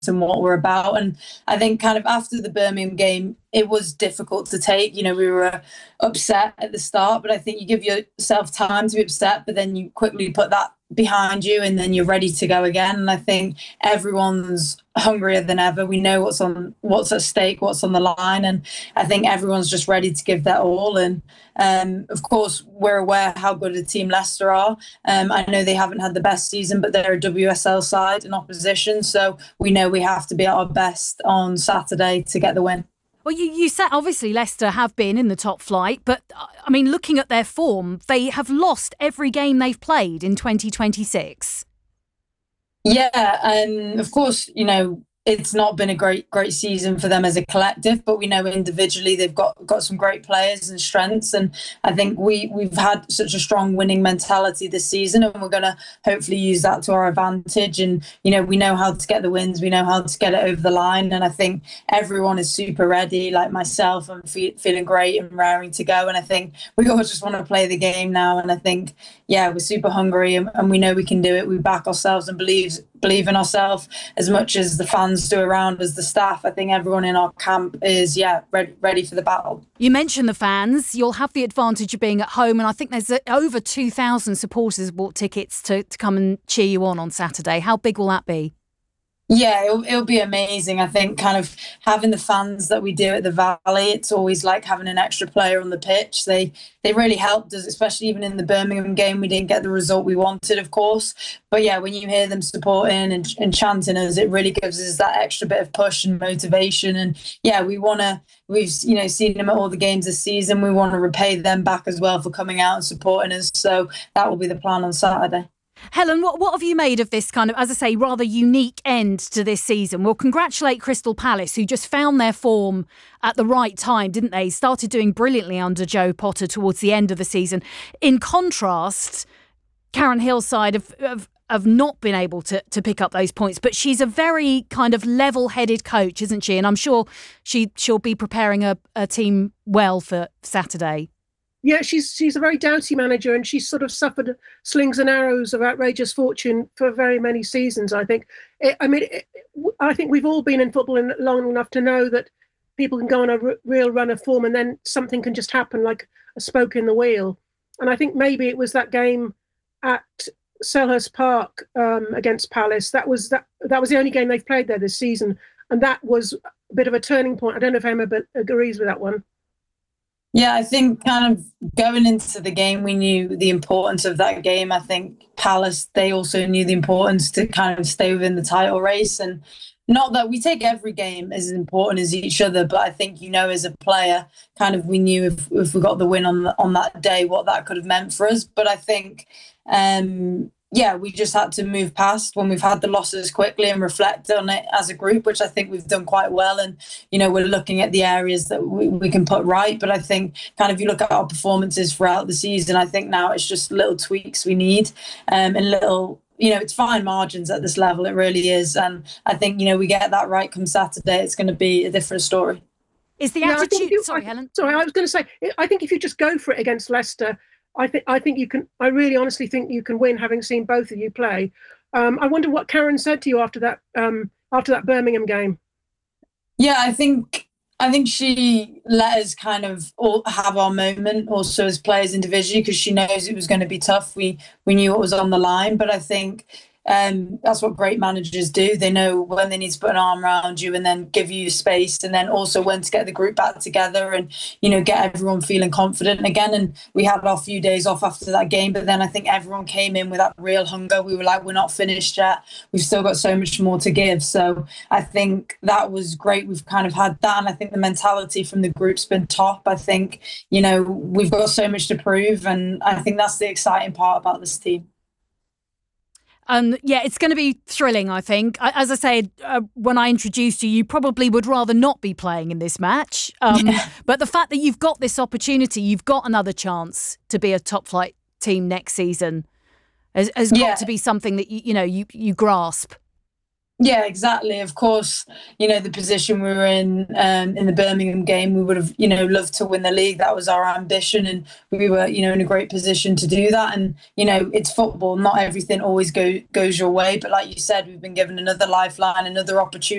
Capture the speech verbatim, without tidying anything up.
and what we're about. And I think kind of after the Birmingham game, it was difficult to take. You know, we were upset at the start, but I think you give yourself time to be upset, but then you quickly put that behind you and then you're ready to go again. And I think everyone's hungrier than ever. We know what's on what's at stake, what's on the line, and I think everyone's just ready to give that all. And um, of course, we're aware how good a team Leicester are. Um, I know they haven't had the best season, but they're a W S L side in opposition, so we know we have to be at our best on Saturday to get the win. Well, you, you said obviously Leicester have been in the top flight, but I mean, looking at their form, they have lost every game they've played in twenty twenty-six. Yeah, and of course, you know, it's not been a great, great season for them as a collective, but we know individually they've got, got some great players and strengths. And I think we, we've had such a strong winning mentality this season, and we're going to hopefully use that to our advantage. And, you know, we know how to get the wins. We know how to get it over the line. And I think everyone is super ready, like myself. I'm fe- feeling great and raring to go. And I think we all just want to play the game now. And I think, yeah, we're super hungry and, and we know we can do it. We back ourselves and believe believe in ourselves as much as the fans do around us, the staff. I think everyone in our camp is, yeah, ready, ready for the battle. You mentioned the fans. You'll have the advantage of being at home, and I think there's over two thousand supporters bought tickets to, to come and cheer you on on Saturday. How big will that be? Yeah, it'll, it'll be amazing. I think kind of having the fans that we do at the Valley, it's always like having an extra player on the pitch. They they really helped us, especially even in the Birmingham game. We didn't get the result we wanted, of course. But yeah, when you hear them supporting and, and chanting us, it really gives us that extra bit of push and motivation. And yeah, we want to, we've you know seen them at all the games this season. We want to repay them back as well for coming out and supporting us. So that will be the plan on Saturday. Helen, what, what have you made of this kind of, as I say, rather unique end to this season? Well, congratulate Crystal Palace, who just found their form at the right time, didn't they? Started doing brilliantly under Joe Potter towards the end of the season. In contrast, Karen Hillside have, have, have not been able to, to pick up those points, but she's a very kind of level-headed coach, isn't she? And I'm sure she, she'll be preparing a, a team well for Saturday. Yeah, she's she's a very doughty manager, and she's sort of suffered slings and arrows of outrageous fortune for very many seasons, I think. It, I mean, it, I think we've all been in football in, long enough to know that people can go on a r- real run of form and then something can just happen like a spoke in the wheel. And I think maybe it was that game at Selhurst Park um, against Palace. That was that that was the only game they've played there this season. And that was a bit of a turning point. I don't know if Emma agrees with that one. Yeah, I think kind of going into the game, we knew the importance of that game. I think Palace, they also knew the importance to kind of stay within the title race. And not that we take every game as important as each other, but I think, you know, as a player, kind of we knew if, if we got the win on the, on that day, what that could have meant for us. But I think, um, yeah, we just had to move past when we've had the losses quickly and reflect on it as a group, which I think we've done quite well. And, you know, we're looking at the areas that we, we can put right. But I think kind of you look at our performances throughout the season, I think now it's just little tweaks we need um, and little, you know, it's fine margins at this level. It really is. And I think, you know, we get that right come Saturday, it's going to be a different story. Is the yeah, attitude... You, sorry, I, Helen. Sorry, I was going to say, I think if you just go for it against Leicester, I think I think you can. I really honestly think you can win, having seen both of you play. Um, I wonder what Karen said to you after that um, after that Birmingham game. Yeah, I think I think she let us kind of all have our moment, also as players individually, because she knows it was going to be tough. We we knew what was on the line, but I think. Um, that's what great managers do. They know when they need to put an arm around you and then give you space, and then also when to get the group back together and, you know, get everyone feeling confident again. And we had our few days off after that game, but then I think everyone came in with that real hunger. We were like, we're not finished yet. We've still got so much more to give. So I think that was great. We've kind of had that. And I think the mentality from the group's been top. I think, you know, we've got so much to prove. And I think that's the exciting part about this team. Um, yeah, it's going to be thrilling, I think. As I said, uh, when I introduced you, you probably would rather not be playing in this match. Um, yeah. But the fact that you've got this opportunity, you've got another chance to be a top flight team next season has, has yeah. got to be something that, you, you know, you, you grasp. Yeah, exactly. Of course, you know, the position we were in um, in the Birmingham game, we would have, you know, loved to win the league. That was our ambition, and we were, you know, in a great position to do that. And, you know, it's football. Not everything always go, goes your way. But like you said, we've been given another lifeline, another opportunity.